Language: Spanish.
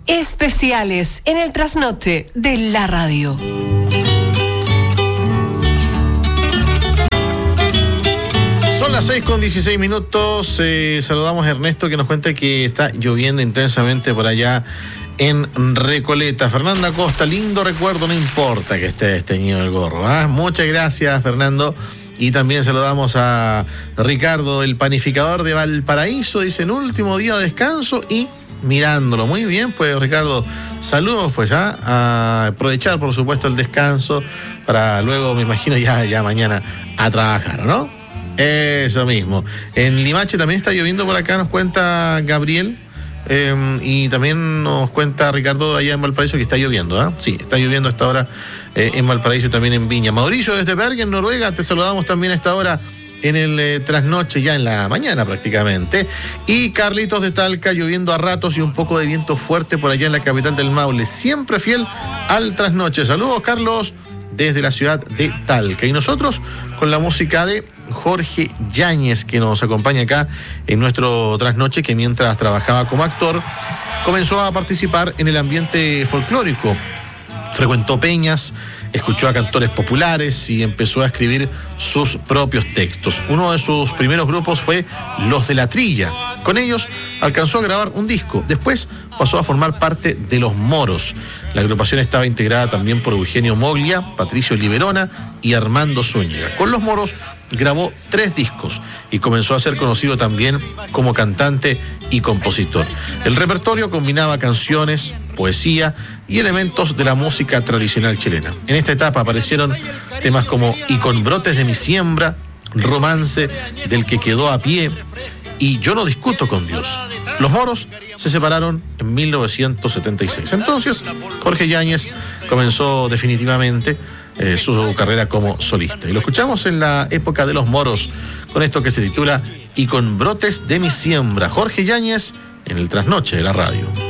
especiales en el trasnoche de la radio. Son las 6:16. Saludamos a Ernesto, que nos cuenta que está lloviendo intensamente por allá en Recoleta. Fernanda Costa, lindo recuerdo, no importa que esté desteñido el gorro. Muchas gracias, Fernando. Y también saludamos a Ricardo, el panificador de Valparaíso. Dice, en último día de descanso y mirándolo. Muy bien, pues, Ricardo, saludos, pues, a aprovechar, por supuesto, el descanso para luego, me imagino, ya mañana a trabajar, ¿no? Eso mismo. En Limache también está lloviendo por acá, nos cuenta Gabriel. Y también nos cuenta Ricardo allá en Valparaíso que está lloviendo, Sí, está lloviendo a esta hora en Valparaíso y también en Viña. Mauricio desde Bergen, Noruega, te saludamos también a esta hora en el trasnoche, ya en la mañana prácticamente. Y Carlitos de Talca, lloviendo a ratos y un poco de viento fuerte por allá en la capital del Maule, siempre fiel al trasnoche. Saludos, Carlos, desde la ciudad de Talca. Y nosotros con la música de Jorge Yáñez, que nos acompaña acá en nuestro trasnoche, que mientras trabajaba como actor comenzó a participar en el ambiente folclórico. Frecuentó peñas, escuchó a cantores populares y empezó a escribir sus propios textos. Uno de sus primeros grupos fue Los de la Trilla. Con ellos alcanzó a grabar un disco. Después pasó a formar parte de Los Moros. La agrupación estaba integrada también por Eugenio Moglia, Patricio Liberona y Armando Zúñiga. Con Los Moros grabó 3 discos y comenzó a ser conocido también como cantante y compositor. El repertorio combinaba canciones, poesía y elementos de la música tradicional chilena. En esta etapa aparecieron temas como Y con brotes de mi siembra, Romance del que quedó a pie y Yo no discuto con Dios. Los Moros se separaron en 1976. Entonces, Jorge Yáñez comenzó definitivamente su carrera como solista. Y lo escuchamos en la época de Los Moros, con esto que se titula Y con brotes de mi siembra. Jorge Yáñez en el trasnoche de la radio.